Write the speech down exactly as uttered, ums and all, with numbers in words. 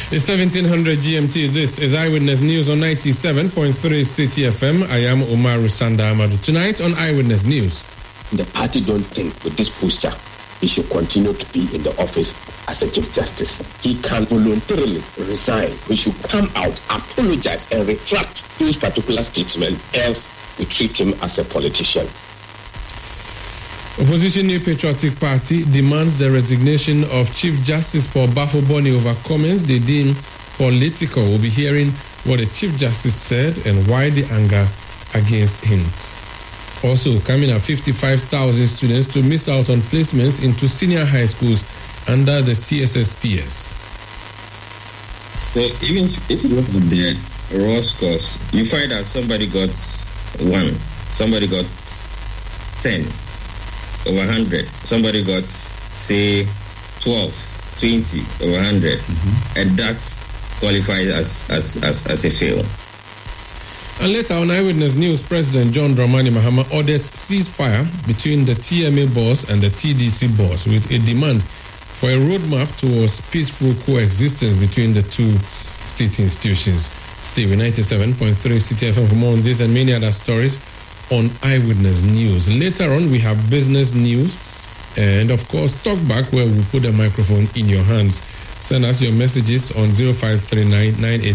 It's seventeen hundred G M T. This is Eyewitness News on ninety-seven point three City F M. I am Umaru Sanda Amadu. Tonight on Eyewitness News. The party don't think with this posture he should continue to be in the office as a Chief Justice. He can voluntarily resign. We should come out, apologize, and retract those particular statements, else we treat him as a politician. Opposition New Patriotic Party demands the resignation of Chief Justice Paul Bafo-Boni over comments they deem political. We'll be hearing what the Chief Justice said and why the anger against him. Also, coming at fifty-five thousand students to miss out on placements into senior high schools under the C S S P S. So even if you look at the raw scores, you find that somebody got one, somebody got ten, over one hundred, somebody got, say, twelve, twenty, over one hundred, mm-hmm. and that qualifies as, as, as, as a fail. And later on Eyewitness News, President John Dramani Mahama orders ceasefire between the T M A boss and the T D C boss with a demand for a roadmap towards peaceful coexistence between the two state institutions. Stay with ninety-seven point three City F M for more on this and many other stories on Eyewitness News. Later on, we have business news and, of course, Talk Back, where we put the microphone in your hands. Send us your messages on zero five three nine nine eight